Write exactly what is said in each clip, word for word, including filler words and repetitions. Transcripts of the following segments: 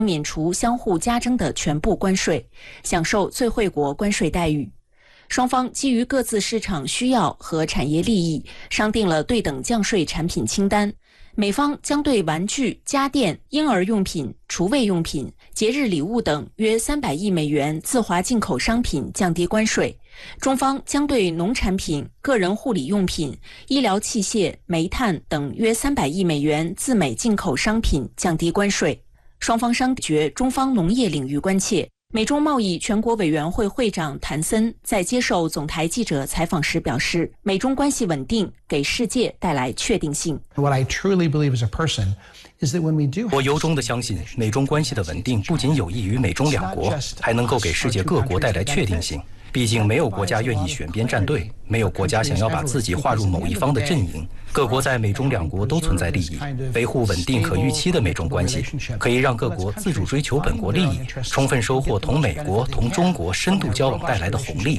免除相互加征的全部关税，享受最惠国关税待遇。双方基于各自市场需要和产业利益，商定了对等降税产品清单。美方将对玩具、家电、婴儿用品、厨卫用品、节日礼物等约三百亿美元自华进口商品降低关税，中方将对农产品、个人护理用品、医疗器械、煤炭等约三百亿美元自美进口商品降低关税。双方商决中方农业领域关切。美中贸易全国委员会会长谭森在接受总台记者采访时表示，美中关系稳定给世界带来确定性。 我由衷地相信，美中关系的稳定不仅有益于美中两国，还能够给世界各国带来确定性。毕竟没有国家愿意选边站队，没有国家想要把自己划入某一方的阵营。各国在美中两国都存在利益，维护稳定可预期的美中关系，可以让各国自主追求本国利益，充分收获同美国、同中国深度交往带来的红利。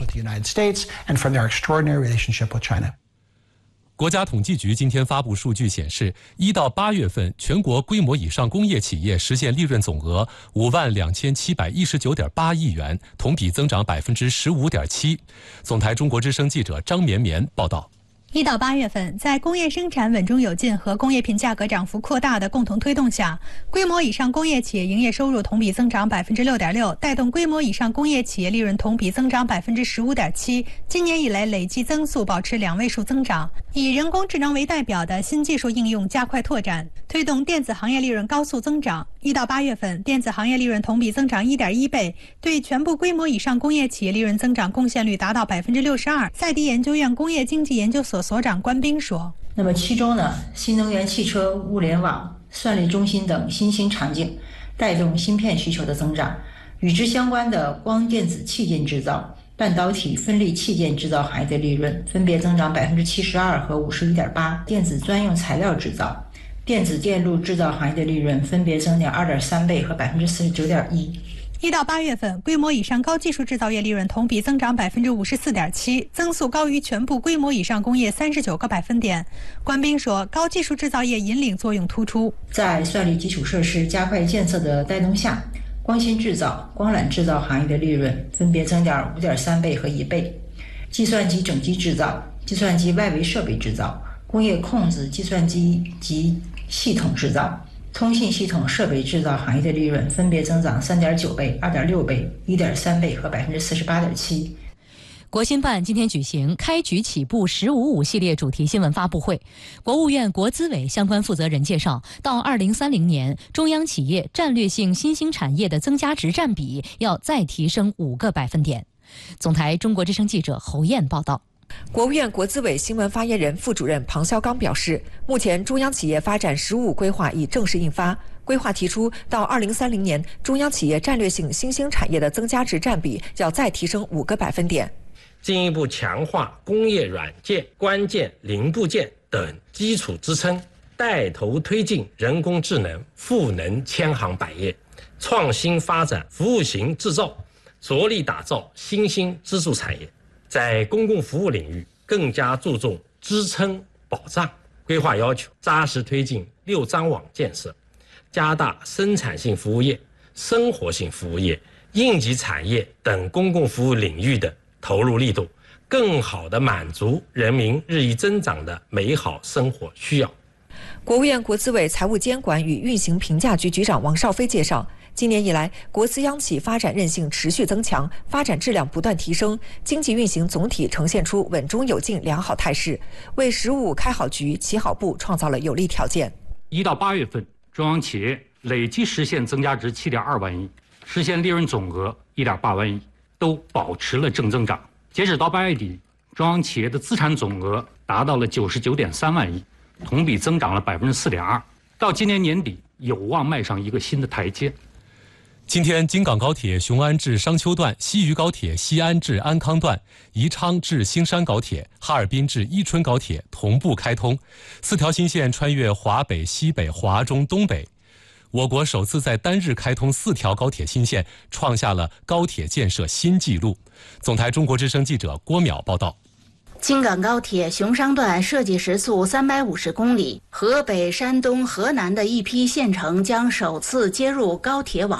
国家统计局今天发布数据显示，一到八月份全国规模以上工业企业实现利润总额五万两千七百一十九点八亿元，同比增长百分之十五点七。总台中国之声记者张绵绵报道。 一到八月份，在工业生产稳中有进和工业品价格涨幅扩大的共同推动下，规模以上工业企业营业收入同比增长百分之六点六，带动规模以上工业企业利润同比增长百分之十五点七。今年以来累计增速保持两位数增长。以人工智能为代表的新技术应用加快拓展，推动电子行业利润高速增长。一到八月份，电子行业利润同比增长一点一倍，对全部规模以上工业企业利润增长贡献率达到百分之六十二。赛迪研究院工业经济研究所所长关斌说：“ 那么其中呢，新能源汽车、物联网、算力中心等新兴场景带动芯片需求的增长，与之相关的光电子器件制造、半导体分立器件制造行业的利润分别增长百分之七十二和五十一点八，电子专用材料制造、电子电路制造行业的利润分别增长二点三倍和百分之四十九点一。” 一到八月份，规模以上高技术制造业利润同比增长百分之五十四点七，增速高于全部规模以上工业三十九个百分点。关斌说，高技术制造业引领作用突出。 在算力基础设施加快建设的带动下，光芯制造、光缆制造行业的利润分别增长五点三倍和一倍。计算机整机制造、计算机外围设备制造、工业控制计算机及系统制造、通信系统设备制造行业的利润分别增长 三点九倍、二点六倍、一点三倍和百分之四十八点七。 国新办今天举行开局起步十五五系列主题新闻发布会，国务院国资委相关负责人介绍，到二零三零年，中央企业战略性新兴产业的增加值占比要再提升五个百分点。总台中国之声记者侯燕报道。 国务院国资委新闻发言人、副主任庞肖刚表示，目前中央企业发展“十五”规划已正式印发。规划提出，到二零三零年，中央企业战略性新兴产业的增加值占比要再提升五个百分点， 进一步强化工业软件、关键零部件等基础支撑，带头推进人工智能、赋能千行百业，创新发展服务型制造，着力打造新兴支柱产业。在公共服务领域更加注重支撑保障，规划要求扎实推进六张网建设，加大生产性服务业、生活性服务业、应急产业等公共服务领域的投入力度，更好地满足人民日益增长的美好生活需要。 国务院国资委财务监管与运行评价局局长王少飞介绍，今年以来，国资央企发展韧性持续增强，发展质量不断提升，经济运行总体呈现出稳中有进良好态势，为“十五”开好局、起好步创造了有利条件。 一到八月份，中央企业累计实现增加值七点二万亿，实现利润总额一点八万亿，都保持了正增长。截止到八月底，中央企业的资产总额达到了九十九点三万亿，同比增长了百分之四点二。到今年年底，有望迈上一个新的台阶。 今天，京港高铁雄安至商丘段、西渝高铁西安至安康段、宜昌至兴山高铁、哈尔滨至伊春高铁同步开通，四条新线穿越华北、西北、华中、东北。我国首次在单日开通四条高铁新线，创下了高铁建设新纪录。总台中国之声记者郭淼报道。 京港高铁雄商段设计时速三百五十公里，河北、山东、河南的一批县城将首次接入高铁网。